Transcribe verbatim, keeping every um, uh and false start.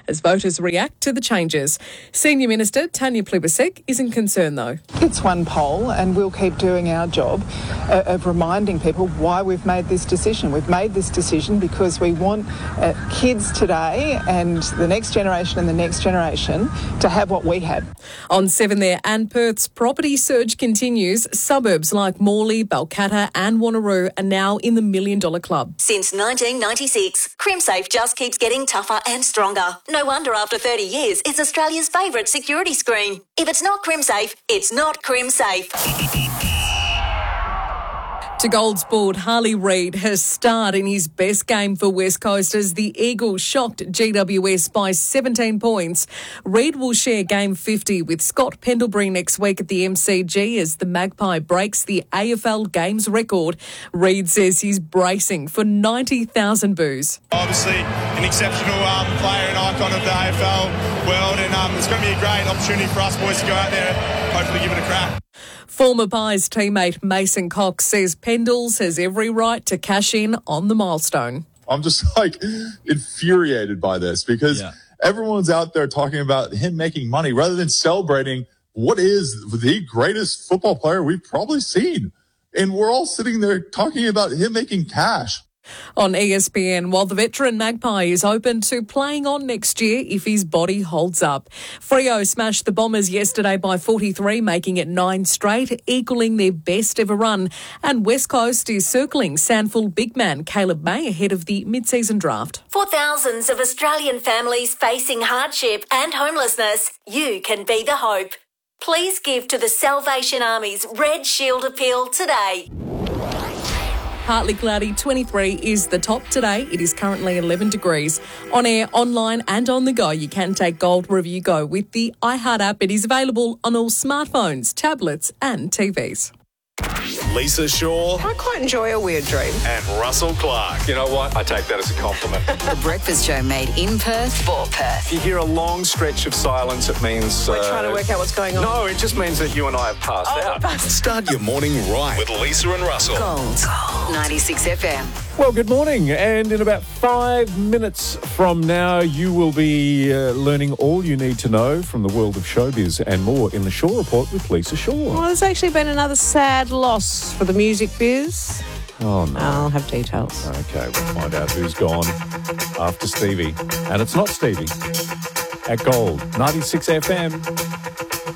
as voters react to the changes. Senior Minister Tanya Plibersek isn't concerned though. It's one poll and we'll keep doing our job uh, of reminding people why we've made this decision. We've made this decision because we want uh, kids today and the next generation and the next generation to have what we had. On seven there, and Perth's property surge continues. Suburbs like Morley, Balcatta and Wanneroo are now in the million dollar club. Since nineteen ninety-six, CrimSafe just keeps getting tougher and stronger. No wonder after thirty years, it's Australia's favourite security screen. If it's not CrimSafe, it's not CrimSafe. To Gold's board, Harley Reid has starred in his best game for West Coast as the Eagles shocked G W S by seventeen points. Reid will share game fifty with Scott Pendlebury next week at the M C G as the Magpie breaks the A F L games record. Reid says he's bracing for ninety thousand boos. Obviously an exceptional um, player and icon of the A F L world, and um, it's going to be a great opportunity for us boys to go out there and hopefully give it a crack. Former Pies teammate Mason Cox says Pendles has every right to cash in on the milestone. I'm just like infuriated by this because yeah. everyone's out there talking about him making money rather than celebrating what is the greatest football player we've probably seen. And we're all sitting there talking about him making cash. On E S P N, while the veteran Magpie is open to playing on next year if his body holds up. Freo smashed the Bombers yesterday by forty-three, making it nine straight, equalling their best ever run. And West Coast is circling Sandful big man Caleb May ahead of the mid-season draft. For thousands of Australian families facing hardship and homelessness, you can be the hope. Please give to the Salvation Army's Red Shield Appeal today. Partly cloudy, twenty-three is the top today. It is currently eleven degrees. On air, online and on the go, you can take Gold wherever you go with the iHeart app. It is available on all smartphones, tablets and T Vs. Lisa Shaw. I quite enjoy a weird dream. And Russell Clark. You know what? I take that as a compliment. The Breakfast Show made in Perth for Perth. If you hear a long stretch of silence, it means... We're uh, trying to work out what's going on. No, it just means that you and I have passed oh, out. Passed. Start your morning right with Lisa and Russell. Gold. Gold. ninety-six F M. Well, good morning. And in about five minutes from now, you will be uh, learning all you need to know from the world of showbiz and more in the Shaw Report with Lisa Shaw. Well, there's actually been another sad loss for the music biz. Oh, no. I'll have details. Okay, we'll find out who's gone after Stevie. And it's not Stevie. At Gold, ninety-six F M.